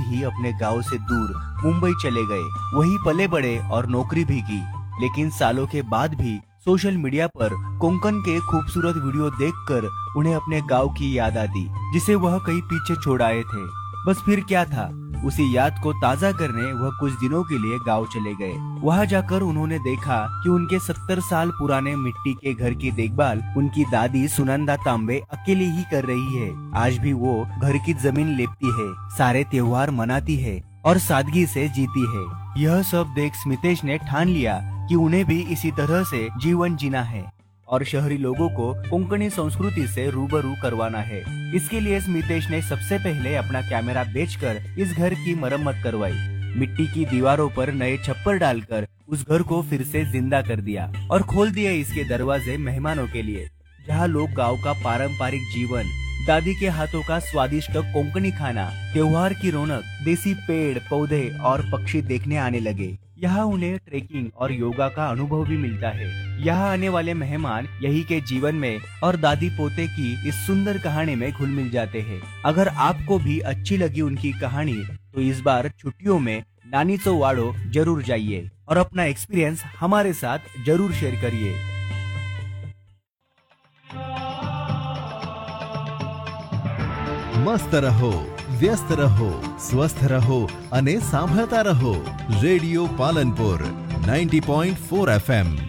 ही अपने गांव से दूर मुंबई चले गए। वहीं पले बड़े और नौकरी भी की। लेकिन सालों के बाद भी सोशल मीडिया पर कोंकण के खूबसूरत वीडियो देखकर उन्हें अपने गांव की याद आती, जिसे वह कहीं पीछे छोड़ आए थे। बस फिर क्या था, उसी याद को ताजा करने वह कुछ दिनों के लिए गांव चले गए। वहां जाकर उन्होंने देखा कि उनके 70 साल पुराने मिट्टी के घर की देखभाल उनकी दादी सुनंदा तांबे अकेले ही कर रही है। आज भी वो घर की जमीन लेपती है, सारे त्योहार मनाती है और सादगी से जीती है। यह सब देख स्मितेश ने ठान लिया कि उन्हें भी इसी तरह से जीवन जीना है और शहरी लोगों को कोंकणी संस्कृति से रूबरू करवाना है। इसके लिए स्मितेश ने सबसे पहले अपना कैमरा बेचकर इस घर की मरम्मत करवाई। मिट्टी की दीवारों पर नए छप्पर डालकर उस घर को फिर से जिंदा कर दिया और खोल दिए इसके दरवाजे मेहमानों के लिए, जहाँ लोग गाँव का पारंपरिक जीवन, दादी के हाथों का स्वादिष्ट कोंकणी खाना, त्योहार की रौनक, देसी पेड़ पौधे और पक्षी देखने आने लगे। यहाँ उन्हें ट्रेकिंग और योगा का अनुभव भी मिलता है। यहाँ आने वाले मेहमान यही के जीवन में और दादी पोते की इस सुंदर कहानी में घुल मिल जाते हैं। अगर आपको भी अच्छी लगी उनकी कहानी तो इस बार छुट्टियों में नानीचो वाड़ो जरूर जाइए और अपना एक्सपीरियंस हमारे साथ जरूर शेयर करिए। मस्त रहो, व्यस्त रहो, स्वस्थ रहो અને સાંભળતા રહો રેડિયો પાલનપુર 90.4 FM।